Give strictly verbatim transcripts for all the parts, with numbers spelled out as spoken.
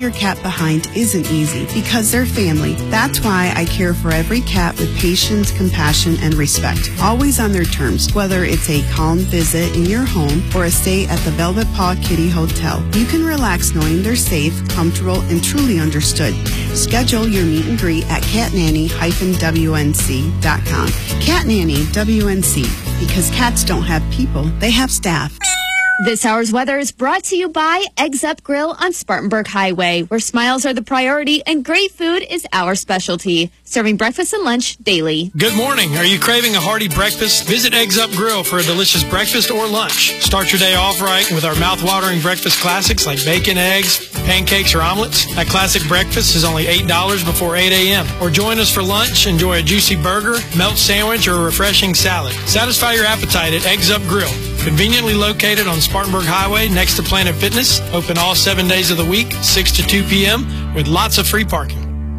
your cat behind isn't easy because they're family. That's why I care for every cat with patience, compassion, and respect, always on their terms, whether it's a calm visit in your home or a stay at the Velvet Paw Kitty Hotel. You can relax knowing they're safe, comfortable, and truly understood. Schedule your meet and greet at cat nanny dash w n c dot com. Cat Nanny W N C, because cats don't have people, they have staff. This hour's weather is brought to you by Eggs Up Grill on Spartanburg Highway, where smiles are the priority and great food is our specialty. Serving breakfast and lunch daily. Good morning. Are you craving a hearty breakfast? Visit Eggs Up Grill for a delicious breakfast or lunch. Start your day off right with our mouth-watering breakfast classics like bacon, eggs, pancakes, or omelets. That classic breakfast is only eight dollars before eight a.m. Or join us for lunch. Enjoy a juicy burger, melt sandwich, or a refreshing salad. Satisfy your appetite at Eggs Up Grill. Conveniently located on Spartanburg Highway next to Planet Fitness. Open all seven days of the week, six to two p.m. with lots of free parking.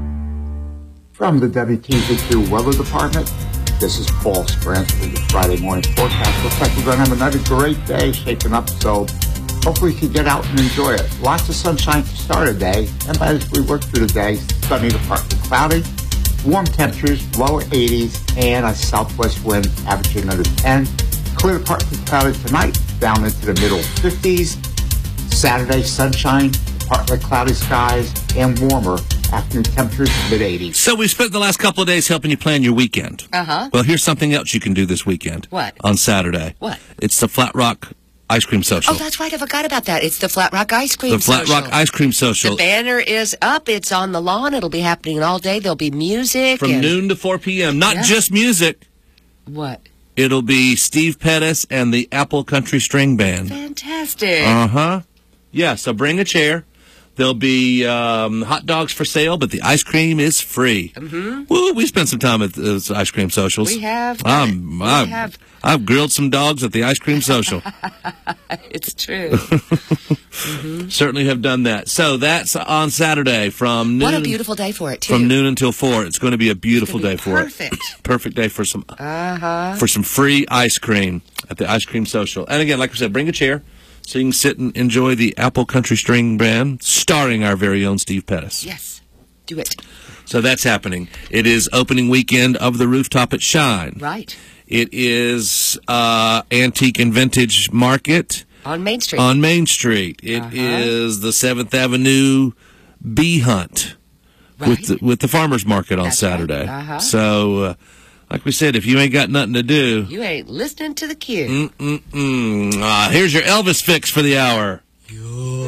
From the W T Z Q Weather Department, this is Paul Sprance with the Friday morning forecast. Looks like we're going to have another great day shaping up, so hopefully you can get out and enjoy it. Lots of sunshine to start a day, and as we work through the day, sunny to partly cloudy, warm temperatures, lower eighties, and a southwest wind averaging under ten. Clear to partly cloudy tonight, down into the middle fifties. Saturday, sunshine, partly cloudy skies, and warmer. Afternoon temperatures, mid-eighties. So we spent the last couple of days helping you plan your weekend. Uh-huh. Well, here's something else you can do this weekend. What? On Saturday. What? It's the Flat Rock Ice Cream Social. Oh, that's right. I forgot about that. It's the Flat Rock Ice Cream The Social. Flat Rock Ice Cream Social. The banner is up. It's on the lawn. It'll be happening all day. There'll be music. From and... noon to four p.m. Not Yeah. just music. What? It'll be Steve Pettis and the Apple Country String Band. Fantastic. Uh-huh. Yeah, so bring a chair. There'll be um, hot dogs for sale, but the ice cream is free. Mm-hmm. Woo, we spent some time at those ice cream socials. We have. Um, we I've, have. I've grilled some dogs at the ice cream social. It's true. mm-hmm. Certainly have done that. So that's on Saturday from noon. What a beautiful day for it, too. From noon until four. It's going to be a beautiful It's gonna day be for perfect. it. Perfect day for some uh-huh. for some free ice cream at the ice cream social. And again, like we said, bring a chair so you can sit and enjoy the Apple Country String Band starring our very own Steve Pettis. Yes. Do it. So that's happening. It is opening weekend of the Rooftop at Shine. Right. It is uh, Antique and Vintage Market. On Main Street. On Main Street. It uh-huh. is the seventh Avenue Bee Hunt right. with, the, with the Farmers Market on That's Saturday. Right. Uh-huh. So, uh, like we said, if you ain't got nothing to do... You ain't listening to the Q. Mm-mm-mm. Uh, here's your Elvis fix for the hour.